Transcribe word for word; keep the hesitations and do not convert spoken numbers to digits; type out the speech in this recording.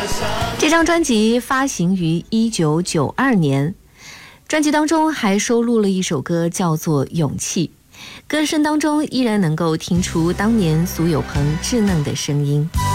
这张专辑发行于一九九二年，专辑当中还收录了一首歌叫做《勇气》，歌声当中依然能够听出当年苏有朋稚嫩的声音。